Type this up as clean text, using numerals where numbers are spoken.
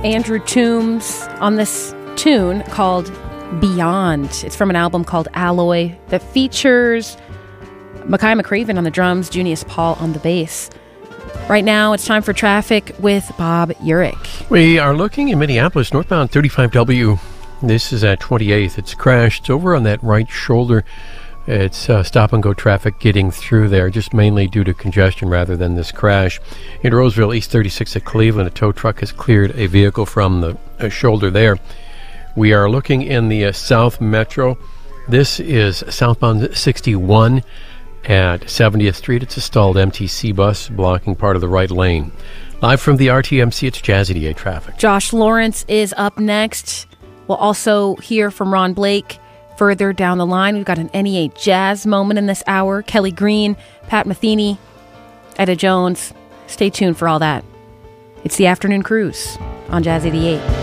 Andrew Toombs on this tune called Beyond. It's from an album called Alloy that features Mackay McCraven on the drums, Junius Paul on the bass. Right now, it's time for traffic with Bob Urich. We are looking in Minneapolis, northbound 35W. This is at 28th. It's crashed. It's over on that right shoulder. It's stop-and-go traffic getting through there, just mainly due to congestion rather than this crash. In Roseville, East 36 at Cleveland, a tow truck has cleared a vehicle from the shoulder there. We are looking in the South Metro. This is southbound 61 at 70th Street. It's a stalled MTC bus blocking part of the right lane. Live from the RTMC, it's Jazz 88 traffic. Josh Lawrence is up next. We'll also hear from Ron Blake. Further down the line, we've got an NEA Jazz moment in this hour. Kelly Green, Pat Metheny, Etta Jones. Stay tuned for all that. It's the Afternoon Cruise on Jazz 88.